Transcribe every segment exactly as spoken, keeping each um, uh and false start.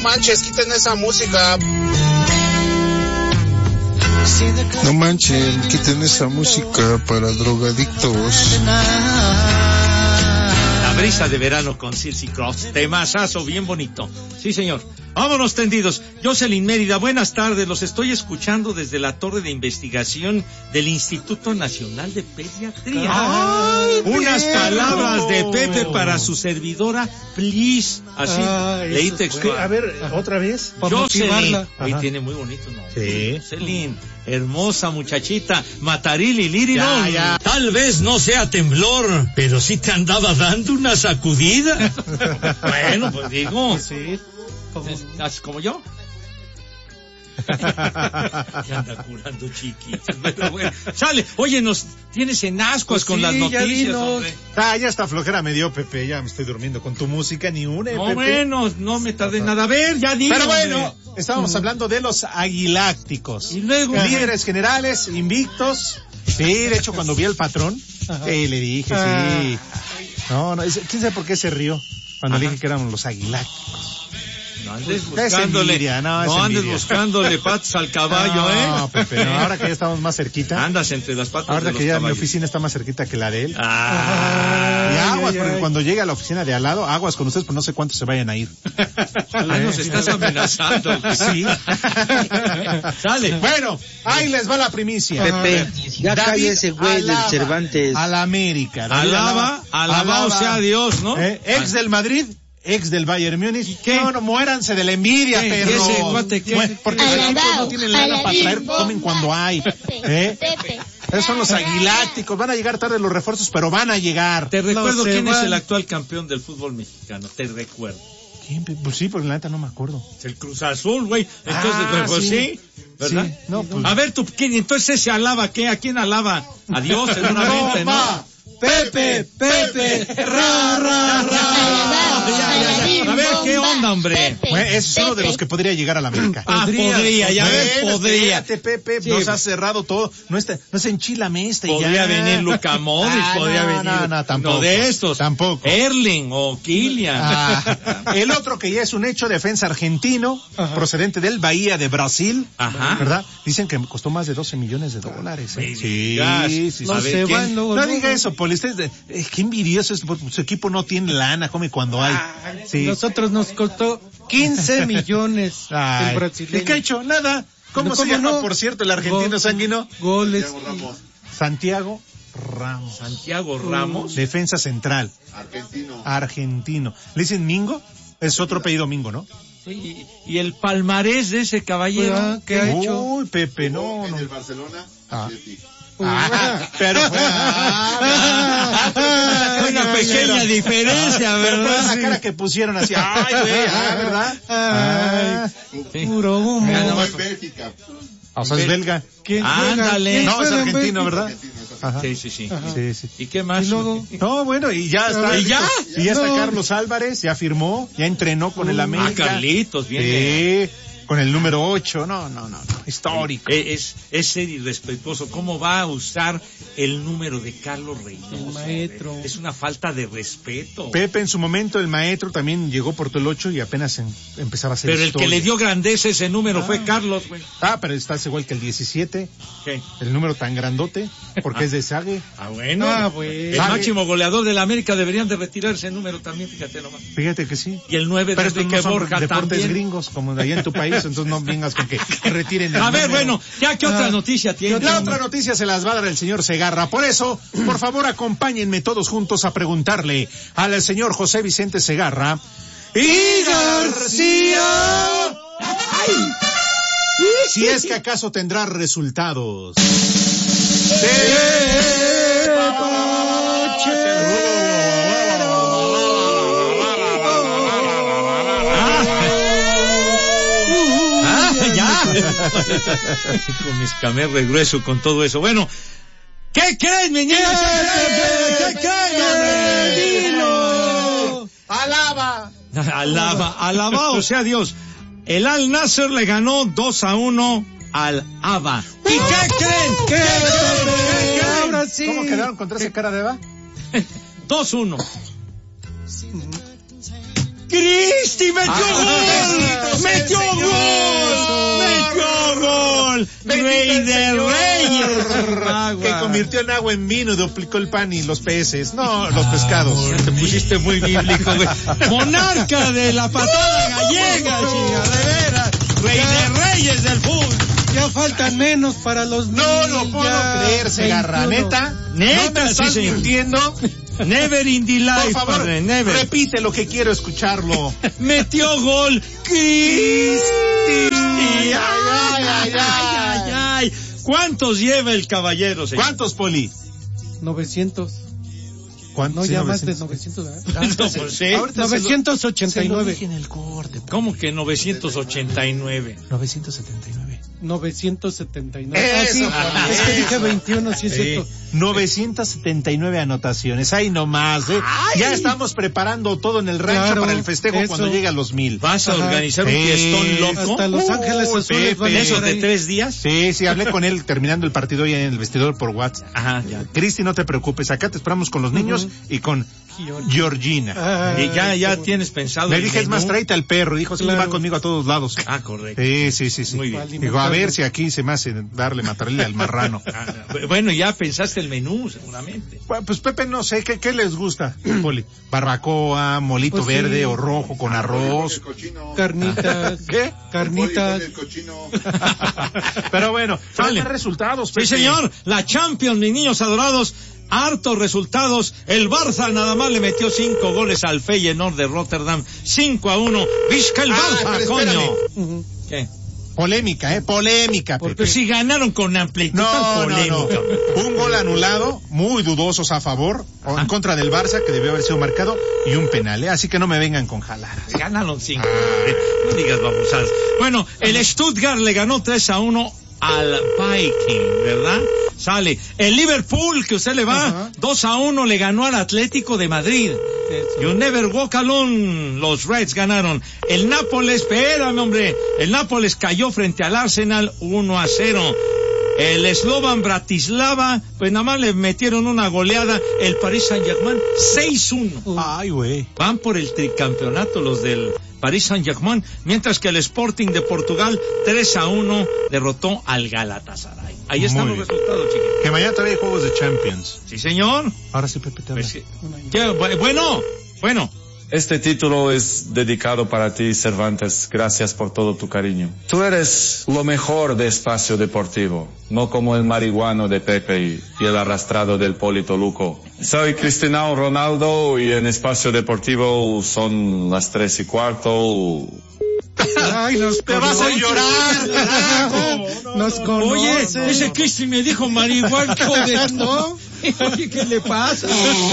manches, quiten esa música. No manchen, quiten esa música para drogadictos. La brisa de verano con Circe Cross, temazazo bien bonito. Sí, señor. Vámonos tendidos. Jocelyn Mérida, buenas tardes. Los estoy escuchando desde la torre de investigación del Instituto Nacional de Pediatría. Ay, Unas Pedro. palabras de Pepe para su servidora, please. Así, Ay, leí texto. A ver, otra vez. Jocelyn. Hoy tiene muy bonito nombre. Sí. Jocelyn, hermosa muchachita. Matarili, Lirilón. Ya, ya. Tal vez no sea temblor, pero sí te andaba dando una sacudida. Bueno, pues digo. Sí. ¿Cómo? ¿Así como yo? Que anda curando chiquitos. Pero bueno, sale. Oye, nos tienes en ascuas pues con sí, las noticias, hombre. Ah, ya está flojera me dio, Pepe. Ya me estoy durmiendo con tu música, ni una, no, Pepe. Bueno, no me tardé nada. A ver, ya dije. Pero bueno, estábamos hablando de los aguilácticos. Y luego. Líderes generales, invictos. Sí, de hecho, cuando vi al patrón, eh, le dije, sí. No, no, quién sabe por qué se rió cuando Ajá. le dije que éramos los aguilácticos. No andes buscándole, envidia, no, no andes buscándole patas al caballo, no, ¿eh? No, Pepe, no, ahora que ya estamos más cerquita. Andas entre las patas ahora de los que ya caballos. Mi oficina está más cerquita que la de él. Ah, y aguas, ay, porque ay. cuando llegue a la oficina de al lado, aguas con ustedes, pues no sé cuántos se vayan a ir. Ay, nos estás amenazando. Sí. Sale. Bueno, ahí les va la primicia. Pepe, ya cae ese güey del Cervantes. A la América. Alaba, alabado sea Dios, ¿no? Eh, ex del Madrid. Ex del Bayern Múnich. No, no, muéranse de la envidia, ¿Qué? perro. ¿Qué ese guate, qué? Mu- Porque los no tienen lana para traer, comen cuando hay. ¿Eh? Esos son los aguilácticos. Van a llegar tarde los refuerzos, pero van a llegar. Te recuerdo no quién van. es el actual campeón del fútbol mexicano. Te recuerdo. ¿Quién? Pues sí, porque la neta no me acuerdo. Es el Cruz Azul, güey. Entonces, Ah, pues sí. sí. ¿Verdad? Sí. No, pues... A ver, tú, ¿quién? Entonces ese alaba, ¿qué? ¿A quién alaba? A Dios, seguramente, ¿no? Pepe, Pepe, ra, ra, ra. Ya, ya, ya. A ver, ¿qué onda, hombre? Bueno, ese es uno de los que podría llegar a la América. Ah, podría, podría ya ves, Bueno, podría. Espérate, Pepe, sí. Nos ha cerrado todo. No está, no es enchilame este Podría ya. venir Luka Modric, ah, podría no, venir. No, no, tampoco. Uno de estos. Tampoco. Erling o Kylian. Ah, el otro que ya es un hecho, defensa argentino, Ajá. procedente del Bahía de Brasil. Ajá. ¿Verdad? Dicen que costó más de doce millones de dólares. ¿eh? Sí, sí, sí. No, A ver, se van, luego, no luego. diga eso, Poli. Usted, eh, qué envidioso es, su equipo no tiene lana, come cuando hay. Ah, sí. Nosotros nos costó quince millones el brasileño. ¿Y qué ha hecho? Nada. ¿Cómo, ¿Cómo se llama, no? por cierto, el argentino Go sanguino? Goles. Santiago Ramos. Santiago Ramos. Defensa central. Argentino. Argentino. ¿Le dicen Mingo? Es otro apellido Mingo, ¿no? Sí, y el palmarés de ese caballero, ah, ¿qué ha Uy, hecho? Uy, Pepe, no, En no. el Barcelona, Ah. Atleti. Ah, pero fue ah, ah, una pequeña diferencia, ¿verdad? La cara que pusieron así, ay, güey, ah, ¿verdad? Ay, sí. Puro humo. No, en Bélgica. O sea, es belga. ¿Quién Ándale. No, es juega en argentino, Bélgica? ¿verdad? Ajá. Sí, sí, sí. Sí, sí. ¿Y qué más? Y luego, No, bueno, y ya está. ¿Y ya? Y ya está No. Carlos Álvarez, ya firmó, ya entrenó con el Ah, América. Carlitos, viene. Sí, con el número ocho. No, no, no, no. Histórico. Es, es ser irrespetuoso. ¿Cómo va a usar el número de Carlos Reynoso? El maestro. Es una falta de respeto. Pepe, en su momento, el maestro también llegó por todo el ocho y apenas en, empezaba a hacer Pero el historia. que le dio grandeza a ese número Ah. fue Carlos, güey. Ah, pero estás igual que el diecisiete. ¿Qué? El número tan grandote, porque es de Sague. Ah, bueno. Ah, bueno. El ¿Sabe? máximo goleador de la América deberían de retirar ese número también, fíjate nomás. Fíjate que sí. Y el nueve Pero desde estos que no son Borja deportes también. gringos, como de allá en tu país, entonces no vengas con que retiren el A ver, número. bueno, ya qué otra Ah. noticia tiene. La otra noticia se las va a dar el señor Segarra. Por eso, por favor, acompáñenme todos juntos a preguntarle al señor José Vicente Segarra y García ¡ay! si es que acaso tendrá resultados. Ah, ya. Con mis camerres grueso con todo eso. Bueno, ¿qué creen, mi niño? ¿Qué creen? ¡Dilo! ¡Alaba! Alaba, alabado sea Dios. El Al Nasser le ganó dos a uno al Aba. ¿Y qué creen? ¿Qué creen? Ahora sí. ¿Cómo quedaron contra esa cara de Eva? dos uno. ¡Cristi, metió gol! ¡Metió gol! ¡Metió gol! ¡Rey de Reyes! Que convirtió en agua en vino y duplicó el pan y los peces. No, los pescados. Te pusiste muy bíblico, güey. Monarca de la patada gallega, chica, de veras. Rey de Reyes del fútbol. Ya faltan menos para los No lo puedo ya creer, Segarra. Neta, Neta, no me sí, estás señor. mintiendo. Never in the life, Por favor, padre, never. repite lo que quiero escucharlo. Metió gol Cristi. Ay, ay, ay, ay, ay. ¿Cuántos lleva el caballero, señor? ¿Cuántos, Poli? novecientos. ¿Cuántos? No, Sí, ya más de novecientos. novecientos, ¿verdad? No, pues sí. Ahorita novecientos se ochenta y lo nueve. dije en el corte. ¿Cómo que novecientos ochenta y nueve? novecientos setenta y nueve. novecientos setenta y nueve. Ah, Eso, sí, Poli, es que dije eso. veintiuno, sí es Sí. cierto. novecientos setenta y nueve anotaciones. Ahí nomás, ¿eh? Ya estamos preparando todo en el rancho Claro, para el festejo eso. cuando llegue a los mil. ¿Vas a Ajá. organizar un Sí. fiestón loco? Hasta Los Ángeles Uy, Azules van a Pepe. ¿Esos estar de ahí. tres días? Sí, sí, hablé con él terminando el partido ya en el vestidor por WhatsApp. Ajá, ya. Cristi, no te preocupes, acá te esperamos con los niños y con Georgina. Ah, Y ya, ya qué tienes pensado Le el dije, es más, menú? tráete al perro. Dijo, sí, Claro. va conmigo a todos lados. Ah, correcto. Sí, sí, sí, sí. Muy bien. bueno. Digo, a ver si aquí se me hace darle matarle al marrano. Ah, bueno, ya pensaste el menú, seguramente. Bueno, pues Pepe, no sé, ¿qué, qué les gusta, Poli? Barbacoa, molito Pues sí. verde o rojo con arroz. El cochino. Carnitas. ¿Qué? Carnitas. El cochino. Pero bueno, Sale. dale resultados, Sí, Pepe. señor, la Champions, mis niños adorados, hartos resultados. El Barça nada más le metió cinco goles al Feyenoord de Rotterdam, cinco a uno. ¡Visca el Ah, Barça, pero coño! espérame. Ujú. ¿Qué? Polémica, ¿eh? Polémica, Porque Pepe. si ganaron con amplitud No, tan no, no. polémica. Un gol anulado, muy dudosos a favor, o en contra del Barça, que debió haber sido marcado, y un penal, ¿eh? Así que no me vengan con jaladas. Ganaron cinco. Eh, No digas babosadas. Bueno, el Stuttgart le ganó tres a uno al Viking, ¿verdad? Sale. El Liverpool, que usted le va, Ajá. dos a uno le ganó al Atlético de Madrid. Eso. You never walk alone. Los Reds ganaron. El Nápoles, espérame, hombre. El Nápoles cayó frente al Arsenal uno a cero. El Slovan Bratislava, pues nada más le metieron una goleada. El Paris Saint-Germain, seis uno. Ay, güey. Van por el tricampeonato los del Paris Saint-Germain, mientras que el Sporting de Portugal, tres a uno, derrotó al Galatasaray. Ahí están Muy los bien. resultados, chiquitos. Que mañana todavía hay juegos de Champions. Sí, señor. Ahora sí, Pepe, te habla. Pues, ¿qué? Bu- bueno, bueno. Este título es dedicado para ti, Cervantes. Gracias por todo tu cariño. Tú eres lo mejor de Espacio Deportivo, no como el marihuano de Pepe y, y el arrastrado del Polito Luco. Soy Cristiano Ronaldo y en Espacio Deportivo son las tres y cuarto. Ay, nos ¡Te vas a conoce. llorar, carajo! Nos conoce. Oye, ese Cristi me dijo marihuana, joder. ¿No? Oye, ¿qué le pasa?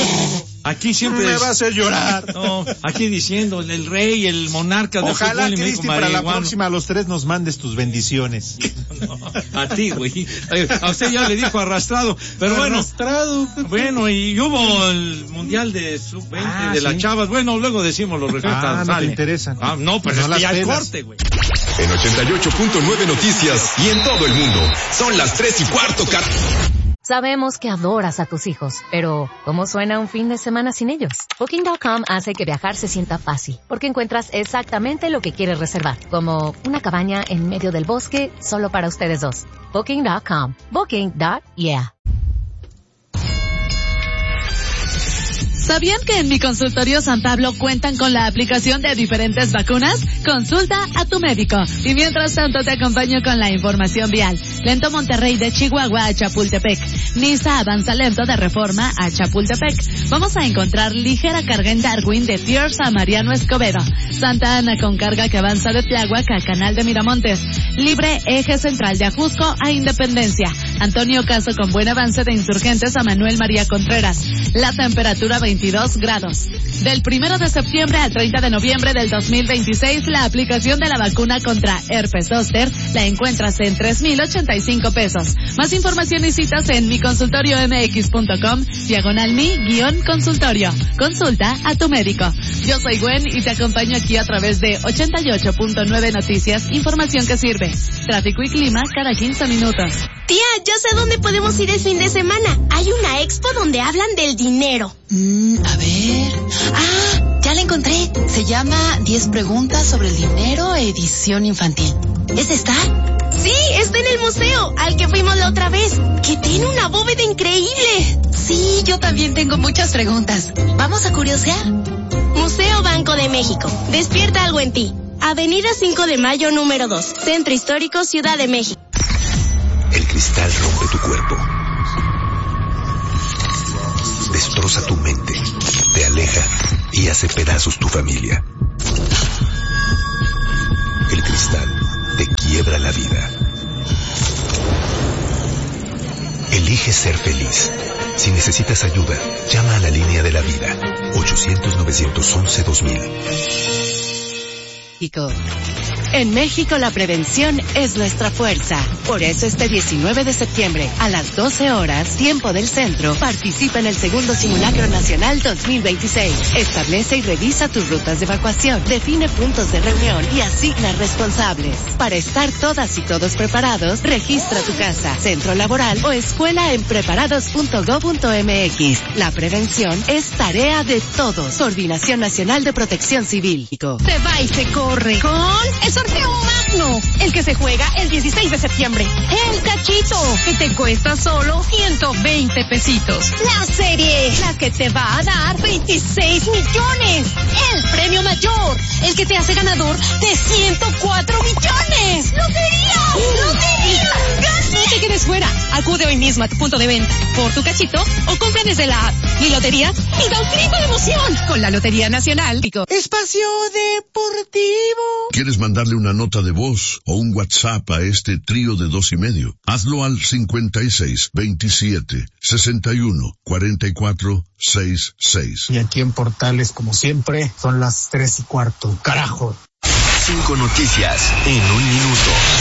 Aquí siempre Me es- va a hacer llorar. No, aquí diciendo, el rey, el monarca del Ojalá, fútbol y me dijo Cristi, para la marihuano. próxima a los tres nos mandes tus bendiciones. No, a ti, güey. Eh, A usted ya le dijo arrastrado. Pero bueno, Arrastrado. bueno, y hubo el mundial de sub veinte Ah, de las sí. chavas. Bueno, luego decimos los resultados. Ah, no te sale. interesan. Ah, no, pero No es las que ya el pelas. corte, güey. En ochenta y ocho punto nueve Noticias y en todo el mundo. Son las tres y cuarto, car... Sabemos que adoras a tus hijos, pero ¿cómo suena un fin de semana sin ellos? Booking punto com hace que viajar se sienta fácil, porque encuentras exactamente lo que quieres reservar, como una cabaña en medio del bosque solo para ustedes dos. Booking punto com. Booking. Yeah. ¿Sabían que en mi consultorio San Pablo cuentan con la aplicación de diferentes vacunas? Consulta a tu médico. Y mientras tanto te acompaño con la información vial. Lento Monterrey de Chihuahua a Chapultepec. Niza avanza lento de Reforma a Chapultepec. Vamos a encontrar ligera carga en Darwin de Fierce a Mariano Escobedo. Santa Ana con carga que avanza de Tláhuac a Canal de Miramontes. Libre eje central de Ajusco a Independencia. Antonio Caso con buen avance de Insurgentes a Manuel María Contreras. La temperatura veintidós grados. Del primero de septiembre al treinta de noviembre del dos mil veintiséis, la aplicación de la vacuna contra herpes zóster la encuentras en tres mil ochenta y cinco pesos. Más información y citas en miconsultoriomx.com, diagonal mi guión consultorio. Consulta a tu médico. Yo soy Gwen y te acompaño aquí a través de ochenta y ocho punto nueve Noticias, información que sirve. Tráfico y clima cada quince minutos. Tía, ya sé dónde podemos ir el fin de semana. Hay una expo donde hablan del dinero. Mm, a ver. Ah, Ya la encontré. Se llama diez preguntas sobre el dinero, edición infantil. ¿Es esta? Sí, está en el museo, al que fuimos la otra vez, que tiene una bóveda increíble. Sí, yo también tengo muchas preguntas. ¿Vamos a curiosear? Museo Banco de México. Despierta algo en ti. Avenida cinco de Mayo, número dos. Centro Histórico, Ciudad de México. El cristal rompe tu cuerpo. Destroza tu mente. Te aleja y hace pedazos tu familia. El cristal te quiebra la vida. Elige ser feliz. Si necesitas ayuda, llama a la línea de la vida. ochocientos, novecientos once, dos mil. En México la prevención es nuestra fuerza. Por eso este diecinueve de septiembre a las doce horas, tiempo del centro, participa en el segundo Simulacro Nacional dos mil veintiséis. Establece y revisa tus rutas de evacuación, define puntos de reunión y asigna responsables. Para estar todas y todos preparados, registra tu casa, centro laboral o escuela en preparados punto gob punto mx. La prevención es tarea de todos. Coordinación Nacional de Protección Civil. Se va y se corre con el sorteo magno, el que se juega el dieciséis de septiembre. El cachito, que te cuesta solo ciento veinte pesitos. La serie, la que te va a dar veintiséis millones. El premio mayor, el que te hace ganador de ciento cuatro millones. ¡Lotería! ¡Lotería! ¡Gane! No te quedes fuera. Acude hoy mismo a tu punto de venta por tu cachito o compra desde la app. Mi lotería y da un grito de emoción con la Lotería Nacional. Espacio Deportivo. ¿Quieres mandarle una nota de voz o un WhatsApp a este trío de dos y medio? Hazlo al cincuenta y seis, veintisiete, sesenta y uno, cuarenta y cuatro, sesenta y seis. Y aquí en Portales, como siempre, son las tres y cuarto. ¡Carajo! Cinco noticias en un minuto.